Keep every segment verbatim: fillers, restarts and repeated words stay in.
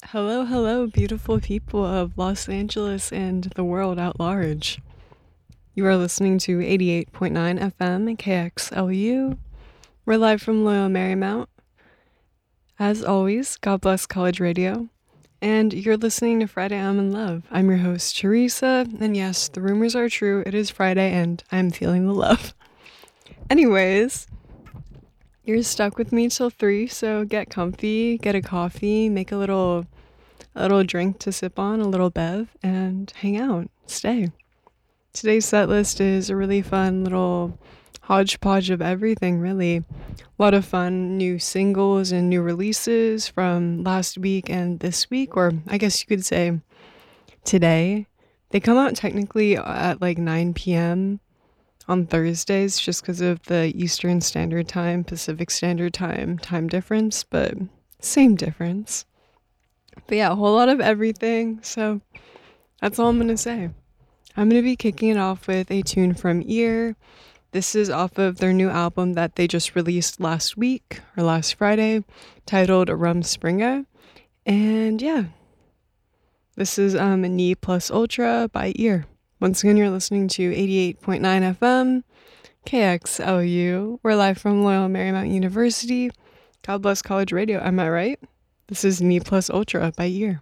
Hello, hello, beautiful people of Los Angeles and the world at large. You are listening to eighty-eight point nine F M K X L U. We're live from Loyal Marymount. As always, God bless college radio. And you're listening to Friday I'm in Love. I'm your host, Teresa, and yes, the rumors are true. It is Friday and I'm feeling the love. Anyways, you're stuck with me till three, so get comfy, get a coffee, make a little a little drink to sip on, a little bev, and hang out, stay. Today's set list is a really fun little hodgepodge of everything, really. A lot of fun new singles and new releases from last week and this week, or I guess you could say today. They come out technically at like nine p.m. on Thursdays just because of the Eastern Standard Time, Pacific Standard Time time difference, but same difference. But yeah, a whole lot of everything, so that's all I'm going to say. I'm going to be kicking it off with a tune from Ear. This is off of their new album that they just released last week, or last Friday, titled Rumspringa. And yeah, this is um, Knee Plus Ultra by Ear. Once again, you're listening to eighty-eight point nine F M, K X L U. We're live from Loyal Marymount University. God bless college radio, am I right? This is Knee Plus Ultra by Ear.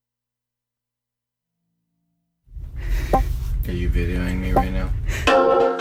Are you videoing me right now?